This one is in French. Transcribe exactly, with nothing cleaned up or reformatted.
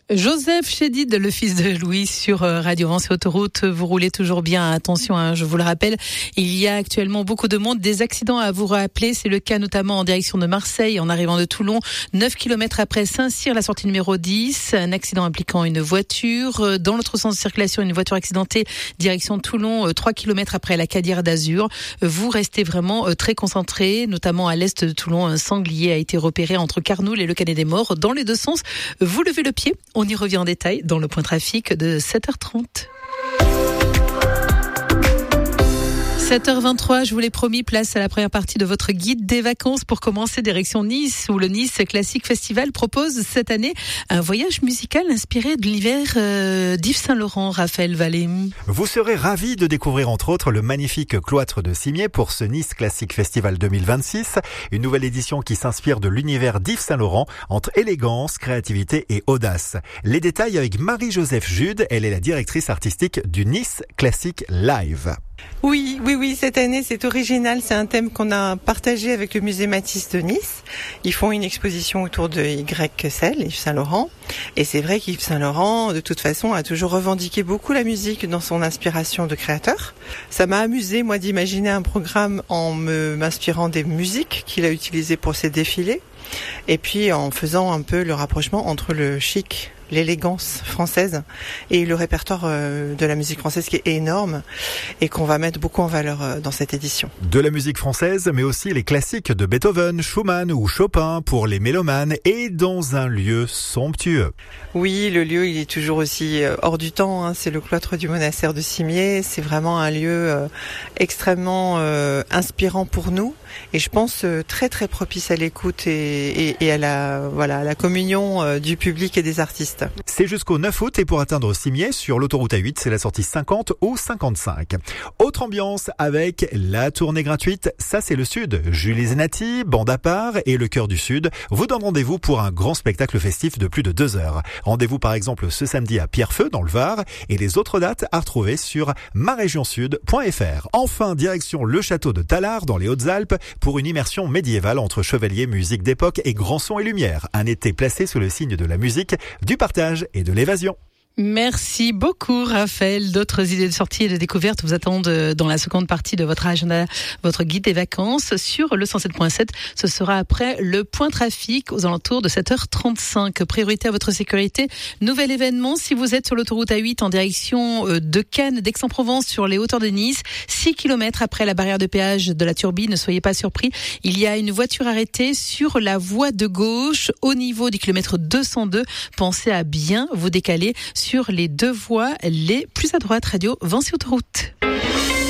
Joseph Chédid, le fils de Louis, sur Radio Vence et Autoroute. Vous roulez toujours bien. Attention, hein, je vous le rappelle, il y a actuellement beaucoup de monde. Des accidents à vous rappeler. C'est le cas notamment en direction de Marseille, en arrivant de Toulon. neuf kilomètres après Saint-Cyr, la sortie numéro dix. Un accident impliquant une voiture. Dans l'autre sens de circulation, une voiture accidentée, direction Toulon, trois kilomètres après la Cadière d'Azur. Vous restez vraiment très concentrés, notamment à l'est de Toulon. Un sanglier a été repéré entre Carnoul et le Canet des Morts. Dans les deux sens, vous levez le pied. On y revient en détail dans le point trafic de sept heures trente. sept heures vingt-trois, je vous l'ai promis, place à la première partie de votre guide des vacances. Pour commencer, direction Nice, où le Nice Classic Festival propose cette année un voyage musical inspiré de l'univers euh, d'Yves Saint-Laurent. Raphaël Vallée. Vous serez ravis de découvrir entre autres le magnifique cloître de Cimiez pour ce Nice Classic Festival deux mille vingt-six. Une nouvelle édition qui s'inspire de l'univers d'Yves Saint-Laurent entre élégance, créativité et audace. Les détails avec Marie-Joseph Jude, elle est la directrice artistique du Nice Classic Live. Oui, oui, oui, cette année c'est original, c'est un thème qu'on a partagé avec le musée Matisse de Nice. Ils font une exposition autour de Y S L, Yves Saint-Laurent, et c'est vrai qu'Yves Saint-Laurent, de toute façon, a toujours revendiqué beaucoup la musique dans son inspiration de créateur. Ça m'a amusé, moi, d'imaginer un programme en me, m'inspirant des musiques qu'il a utilisées pour ses défilés, et puis en faisant un peu le rapprochement entre le chic, l'élégance française et le répertoire de la musique française qui est énorme et qu'on va mettre beaucoup en valeur dans cette édition. De la musique française, mais aussi les classiques de Beethoven, Schumann ou Chopin pour les mélomanes et dans un lieu somptueux. Oui, le lieu il est toujours aussi hors du temps, hein. C'est le cloître du monastère de Cimiez, c'est vraiment un lieu euh, extrêmement euh, inspirant pour nous et je pense euh, très très propice à l'écoute et, et, et à la, voilà, à la communion euh, du public et des artistes. C'est jusqu'au neuf août et pour atteindre Cimiez sur l'autoroute A huit, c'est la sortie cinquante ou cinquante-cinq. Autre ambiance avec la tournée gratuite, ça c'est le Sud. Julie Zenati, bande à part et le Cœur du Sud vous donnent rendez-vous pour un grand spectacle festif de plus de deux heures. Rendez-vous par exemple ce samedi à Pierrefeu dans le Var et les autres dates à retrouver sur ma région sud point f r. Enfin, direction le château de Tallard dans les Hautes-Alpes pour une immersion médiévale entre chevaliers, musique d'époque et grands sons et lumière. Un été placé sous le signe de la musique, du partage et de l'évasion. Merci beaucoup Raphaël. D'autres idées de sortie et de découverte vous attendent dans la seconde partie de votre agenda, votre guide des vacances sur le cent sept point sept. Ce sera après le point trafic aux alentours de sept heures trente-cinq. Priorité à votre sécurité. Nouvel événement si vous êtes sur l'autoroute A huit en direction de Cannes, d'Aix-en-Provence sur les hauteurs de Nice. six kilomètres après la barrière de péage de la Turbie. Ne soyez pas surpris. Il y a une voiture arrêtée sur la voie de gauche au niveau du kilomètre deux cent deux. Pensez à bien vous décaler sur les deux voies les plus à droite. Radio Vence et Autoroute.